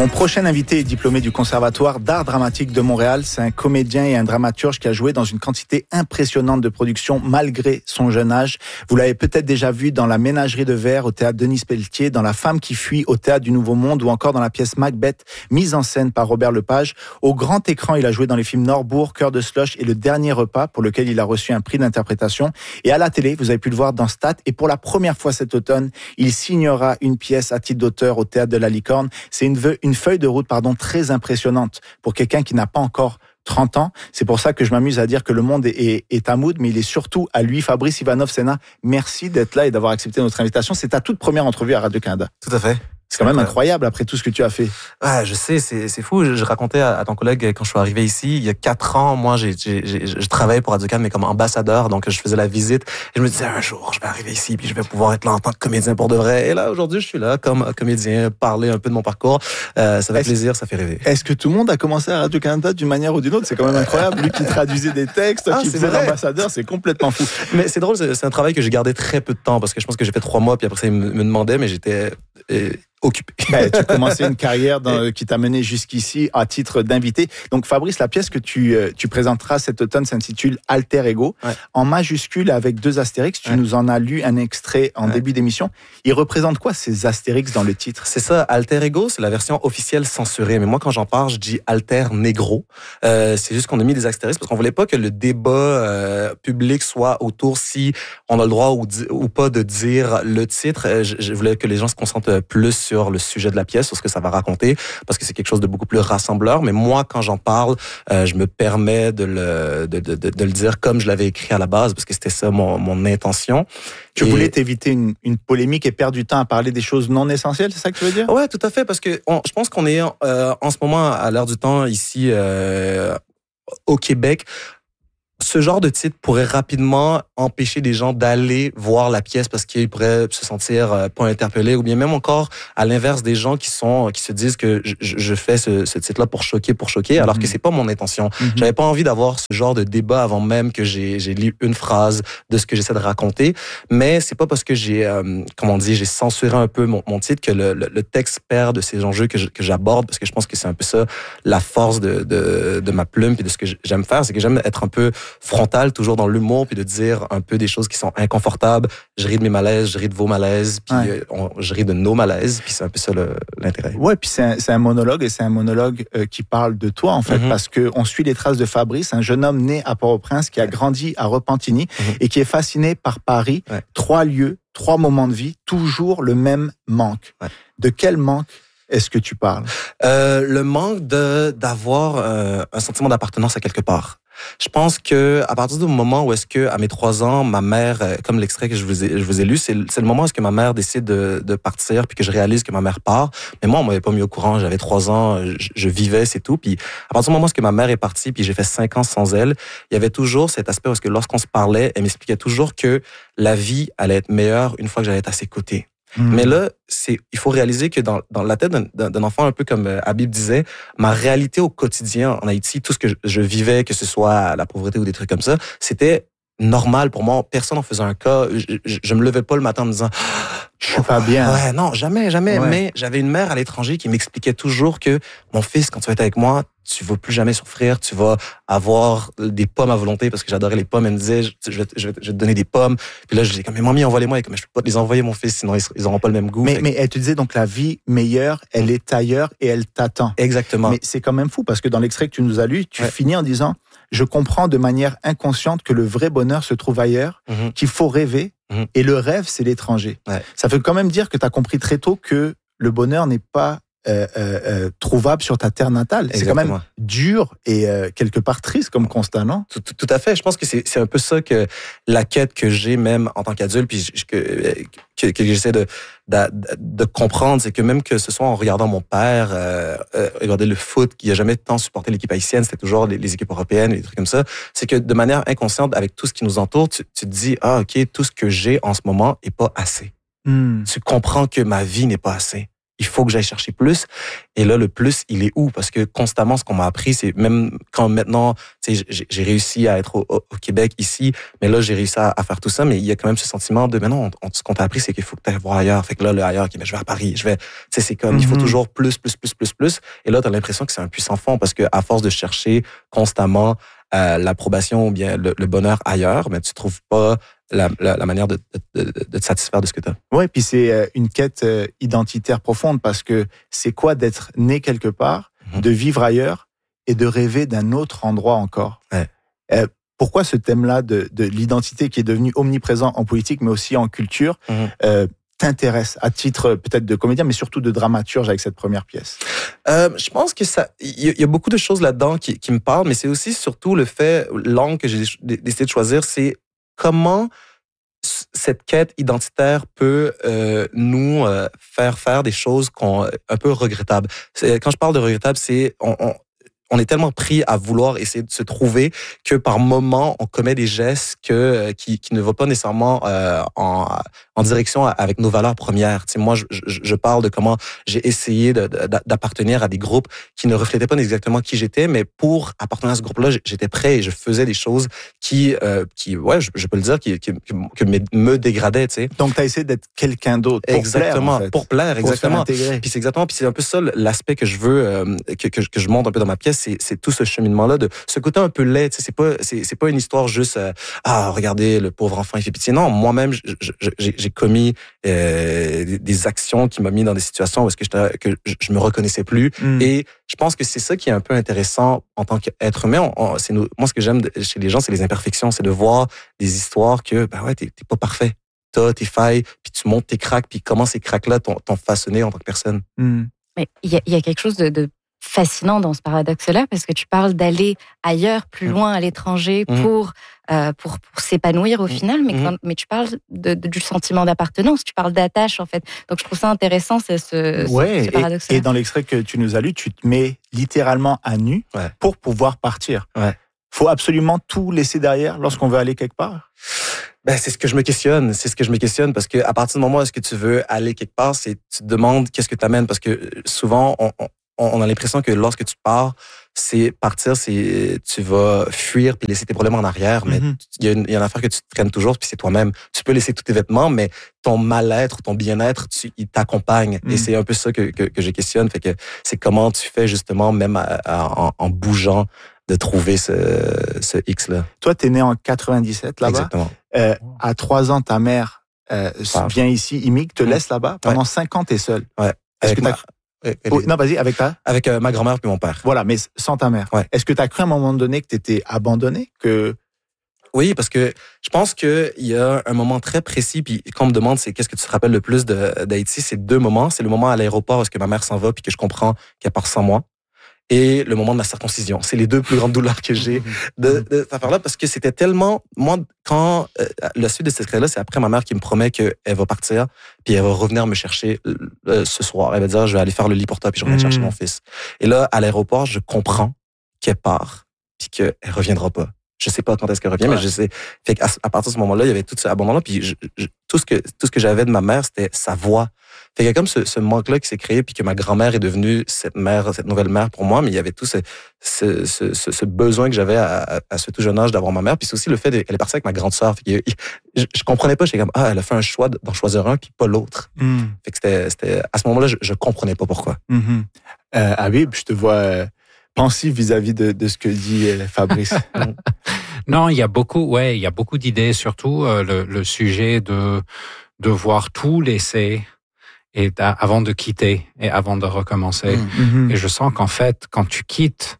Mon prochain invité est diplômé du Conservatoire d'art dramatique de Montréal. C'est un comédien et un dramaturge qui a joué dans une quantité impressionnante de productions malgré son jeune âge. Vous l'avez peut-être déjà vu dans La Ménagerie de verre au théâtre Denis Pelletier, dans La Femme qui fuit au théâtre du Nouveau Monde ou encore dans la pièce Macbeth, mise en scène par Robert Lepage. Au grand écran, il a joué dans les films Norbourg, Cœur de Slush et Le Dernier Repas, pour lequel il a reçu un prix d'interprétation. Et à la télé, vous avez pu le voir dans Stat. Et pour la première fois cet automne, il signera une pièce à titre d'auteur au théâtre de la Licorne. C'est une feuille de route très impressionnante pour quelqu'un qui n'a pas encore 30 ans. C'est pour ça que je m'amuse à dire que le monde est à Mood, mais il est surtout à lui. Fabrice Ivanov-Senna, merci d'être là et d'avoir accepté notre invitation. C'est ta toute première entrevue à Radio-Canada. Tout à fait. C'est quand même incroyable après tout ce que tu as fait. Ouais, je sais, c'est fou. Je racontais à ton collègue quand je suis arrivé ici, il y a 4 ans, moi, je travaillais pour Radio-Can, mais comme ambassadeur, donc je faisais la visite. Et je me disais, un jour, je vais arriver ici, puis je vais pouvoir être là en tant que comédien pour de vrai. Et là, aujourd'hui, je suis là comme comédien, parler un peu de mon parcours. Ça fait plaisir, ça fait rêver. Est-ce que tout le monde a commencé à Radio-Canada d'une manière ou d'une autre? C'est quand même incroyable. Lui qui traduisait des textes, qui faisait l'ambassadeur, c'est complètement fou. Mais c'est drôle, c'est un travail que j'ai gardé très peu de temps, parce que je pense que j'ai fait 3 mois, puis après ça, il me demandait, mais j'étais occupé. Tu as commencé une carrière qui t'a mené jusqu'ici à titre d'invité. Donc Fabrice, la pièce que tu présenteras cet automne s'intitule Alter Ego, en majuscule avec 2 astérix. Tu nous en as lu un extrait en début d'émission. Il représente quoi ces astérix dans le titre? C'est ça, Alter Ego, c'est la version officielle censurée. Mais moi, quand j'en parle, je dis Alter Negro. C'est juste qu'on a mis des astérix parce qu'on voulait pas que le débat public soit autour si on a le droit ou pas de dire le titre. Je voulais que les gens se concentrent plus sur le sujet de la pièce, sur ce que ça va raconter, parce que c'est quelque chose de beaucoup plus rassembleur. Mais moi, quand j'en parle, je me permets de le dire comme je l'avais écrit à la base, parce que c'était ça mon intention. Tu voulais t'éviter une polémique et perdre du temps à parler des choses non essentielles, c'est ça que tu veux dire? Ouais, tout à fait, parce que je pense qu'on est en ce moment à l'heure du temps ici au Québec. Ce genre de titre pourrait rapidement empêcher des gens d'aller voir la pièce parce qu'ils pourraient se sentir pas interpellés, ou bien même encore à l'inverse des gens qui se disent que je fais ce titre-là pour choquer, alors que c'est pas mon intention. J'avais pas envie d'avoir ce genre de débat avant même que j'ai lu une phrase de ce que j'essaie de raconter, mais c'est pas parce que j'ai censuré un peu mon titre que le texte perd de ces enjeux que j'aborde, parce que je pense que c'est un peu ça la force de ma plume et de ce que j'aime faire, c'est que j'aime être un peu frontal, toujours dans l'humour, puis de dire un peu des choses qui sont inconfortables. Je ris de mes malaises, je ris de vos malaises, puis je ris de nos malaises, puis c'est un peu ça l'intérêt. Ouais, puis c'est un monologue, et c'est un monologue qui parle de toi, en fait, parce qu'on suit les traces de Fabrice, un jeune homme né à Port-au-Prince, qui a grandi à Repentigny, et qui est fasciné par Paris. 3 lieux, 3 moments de vie, toujours le même manque. De quel manque est-ce que tu parles? Le manque d'avoir un sentiment d'appartenance à quelque part. Je pense que à partir du moment où est-ce que à mes 3 ans, ma mère, comme l'extrait que je vous ai lu, c'est le moment où est-ce que ma mère décide de partir, puis que je réalise que ma mère part. Mais moi, on m'avait pas mis au courant. J'avais 3 ans, je vivais, c'est tout. Puis à partir du moment où est-ce que ma mère est partie, puis j'ai fait 5 ans sans elle, il y avait toujours cet aspect où est-ce que lorsqu'on se parlait, elle m'expliquait toujours que la vie allait être meilleure une fois que j'allais être à ses côtés. Mais là, il faut réaliser que dans la tête d'un enfant, un peu comme Habib disait, ma réalité au quotidien en Haïti, tout ce que je vivais, que ce soit la pauvreté ou des trucs comme ça, c'était normal pour moi. Personne n'en faisait un cas. Je me levais pas le matin en me disant je suis pas bien. Ouais, non, jamais. Ouais. Mais j'avais une mère à l'étranger qui m'expliquait toujours que mon fils, quand tu vas être avec moi, tu vas plus jamais souffrir, tu vas avoir des pommes à volonté, parce que j'adorais les pommes. Elle me disait, je vais te donner des pommes. Puis là, je disais, mais mamie, envoie-les-moi. Et comme je peux pas te les envoyer, mon fils, sinon ils auront pas le même goût. Mais elle te disait donc la vie meilleure, elle est ailleurs et elle t'attend. Exactement. Mais c'est quand même fou, parce que dans l'extrait que tu nous as lu, tu finis en disant, je comprends de manière inconsciente que le vrai bonheur se trouve ailleurs, qu'il faut rêver, et le rêve, c'est l'étranger. Ça veut quand même dire que tu as compris très tôt que le bonheur n'est pas trouvable sur ta terre natale. Exactement. C'est quand même dur et quelque part triste comme constat, non? Tout à fait. Je pense que c'est un peu ça que la quête que j'ai même en tant qu'adulte, puis que j'essaie de comprendre, c'est que même que ce soit en regardant mon père regarder le foot, qui a jamais tant supporté l'équipe haïtienne, c'était toujours les équipes européennes, des trucs comme ça, c'est que de manière inconsciente, avec tout ce qui nous entoure, tu te dis, OK, tout ce que j'ai en ce moment est pas assez. Tu comprends que ma vie n'est pas assez. il faut que j'aille chercher plus. Et là, le plus, il est où? Parce que constamment, ce qu'on m'a appris, c'est même quand maintenant, tu sais, j'ai réussi à être au Québec, ici, mais là, j'ai réussi à faire tout ça, mais il y a quand même ce sentiment de, mais non, ce qu'on t'a appris, c'est qu'il faut que tu ailles voir ailleurs. Fait que là, le ailleurs, okay, mais je vais à Paris, tu sais, c'est comme, il faut toujours plus. Et là, t'as l'impression que c'est un puissant fond parce que à force de chercher constamment l'approbation ou bien le bonheur ailleurs, mais tu trouves pas la manière de te satisfaire de ce que tu as. Oui, puis c'est une quête identitaire profonde parce que c'est quoi d'être né quelque part, de vivre ailleurs et de rêver d'un autre endroit encore. Ouais. Pourquoi ce thème-là de l'identité qui est devenu omniprésent en politique mais aussi en culture t'intéresse à titre peut-être de comédien mais surtout de dramaturge avec cette première pièce? Je pense que il y a beaucoup de choses là-dedans qui me parlent, mais c'est aussi surtout le fait, l'angle que j'ai décidé de choisir, c'est comment cette quête identitaire peut nous faire des choses un peu regrettables. Quand je parle de regrettables, c'est on est tellement pris à vouloir essayer de se trouver que par moment, on commet des gestes qui ne vont pas nécessairement en direction avec nos valeurs premières. Tu sais, moi, je parle de comment j'ai essayé d'appartenir à des groupes qui ne reflétaient pas exactement qui j'étais, mais pour appartenir à ce groupe-là, j'étais prêt et je faisais des choses qui ouais, je peux le dire, qui me dégradaient, tu sais. Donc, tu as essayé d'être quelqu'un d'autre pour exactement, plaire, en fait. pour plaire, exactement. Puis c'est un peu ça l'aspect que je veux, que je montre un peu dans ma pièce, c'est tout ce cheminement-là, de ce côté un peu laid. Tu sais, c'est pas une histoire juste regardez, le pauvre enfant, il fait pitié. Non, moi-même, j'ai commis des actions qui m'ont mis dans des situations où est-ce que je me reconnaissais plus. Et je pense que c'est ça qui est un peu intéressant en tant qu'être humain. Moi, ce que j'aime chez les gens, c'est les imperfections, c'est de voir des histoires que, ben ouais, t'es pas parfait. T'as tes failles, puis tu montes tes cracks, puis comment ces cracks-là t'ont façonné en tant que personne. Mais il y a quelque chose de fascinant dans ce paradoxe-là, parce que tu parles d'aller ailleurs, plus loin, à l'étranger, pour s'épanouir au final, mais tu parles du sentiment d'appartenance, tu parles d'attache, en fait. Donc, je trouve ça intéressant, ce paradoxe-là. Et dans l'extrait que tu nous as lu, tu te mets littéralement à nu pour pouvoir partir. Ouais. Faut absolument tout laisser derrière lorsqu'on veut aller quelque part? Ben, c'est ce que je me questionne. Parce que à partir du moment où est-ce que tu veux aller quelque part, tu te demandes qu'est-ce que t'amènes. Parce que souvent, on a l'impression que lorsque tu pars, tu vas fuir puis laisser tes problèmes en arrière, mais il y a une affaire que tu traînes toujours, puis c'est toi-même. Tu peux laisser tous tes vêtements, mais ton mal-être, ton bien-être, il t'accompagne. Et c'est un peu ça que je questionne. Fait que c'est comment tu fais justement, même en bougeant, de trouver ce X-là. Toi, t'es né en 97 là-bas. Exactement. À 3 ans, ta mère vient ici, immigre, te laisse là-bas. Pendant 5 ans, t'es seul. Ouais. Non, vas-y, avec Avec ma grand-mère puis mon père. Voilà, mais sans ta mère. Ouais. Est-ce que tu as cru à un moment donné que tu étais abandonné? Oui, parce que je pense qu'il y a un moment très précis, puis quand on me demande c'est qu'est-ce que tu te rappelles le plus d'Haïti, c'est 2 moments. C'est le moment à l'aéroport où est-ce que ma mère s'en va puis que je comprends qu'elle part sans moi. Et le moment de la circoncision. C'est les 2 plus grandes douleurs que j'ai de cette affaire-là, parce que c'était tellement... Moi, quand la suite de cette secret-là, c'est après ma mère qui me promet qu'elle va partir, puis elle va revenir me chercher ce soir. Elle va dire, je vais aller faire le lit pour toi, puis je reviens chercher mon fils. Et là, à l'aéroport, je comprends qu'elle part, puis qu'elle reviendra pas. Je sais pas quand est-ce qu'elle revient, mais je sais. Fait qu'à partir de ce moment-là, il y avait tout ce abandon-là, puis tout ce que j'avais de ma mère, c'était sa voix. Fait qu'il y a comme ce manque-là qui s'est créé, puis que ma grand-mère est devenue cette nouvelle mère pour moi, mais il y avait tout ce besoin que j'avais à ce tout jeune âge d'avoir ma mère. Puis c'est aussi le fait qu'elle est partie avec ma grande sœur. Je comprenais pas, j'étais comme, elle a fait un choix d'en choisir un, puis pas l'autre. Fait que c'était à ce moment-là, je comprenais pas pourquoi. Habib, je te vois pensif vis-à-vis de ce que dit Fabrice. Non, il y a beaucoup d'idées, surtout le sujet de devoir tout laisser avant de quitter et avant de recommencer. Et je sens qu'en fait, quand tu quittes,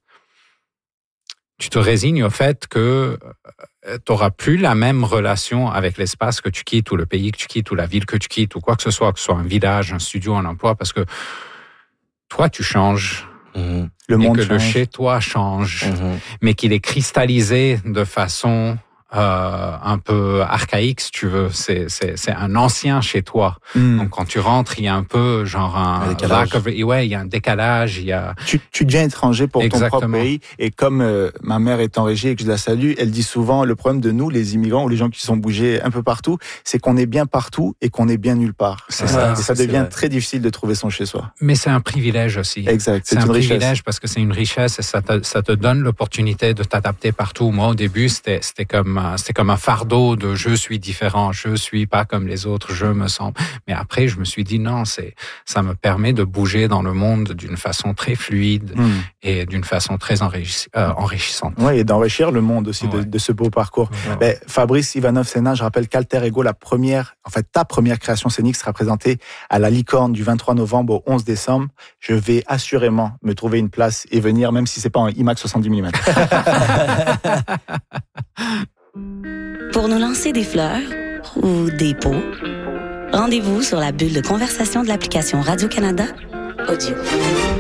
tu te résignes au fait que tu n'auras plus la même relation avec l'espace que tu quittes, ou le pays que tu quittes, ou la ville que tu quittes, ou quoi que ce soit un village, un studio, un emploi, parce que toi, tu changes. Le monde et que change. le chez-toi change, mais qu'il est cristallisé de façon un peu archaïque, si tu veux. C'est un ancien chez toi. Donc quand tu rentres, il y a un peu genre un il y a un décalage. Il y a tu deviens étranger pour Exactement. ton propre pays. Et comme ma mère est en régie et que je la salue, elle dit souvent le problème de nous, les immigrants ou les gens qui sont bougés un peu partout, c'est qu'on est bien partout et qu'on est bien nulle part. C'est ça. Et ça devient très difficile de trouver son chez soi. Mais c'est un privilège aussi. Exact. C'est un privilège parce que c'est une richesse et ça te donne l'opportunité de t'adapter partout. Moi, au début, c'était comme un fardeau de je suis différent, je suis pas comme les autres, je me sens. Mais après, je me suis dit non, ça me permet de bouger dans le monde d'une façon très fluide et d'une façon très enrichissante. Oui, et d'enrichir le monde aussi de ce beau parcours. Ben, Fabrice Ivanov-Sénat, je rappelle qu'Alter Ego, ta première création scénique sera présentée à la Licorne du 23 novembre au 11 décembre. Je vais assurément me trouver une place et venir, même si c'est pas en IMAX 70 mm. Pour nous lancer des fleurs ou des pots, rendez-vous sur la bulle de conversation de l'application Radio-Canada Audio.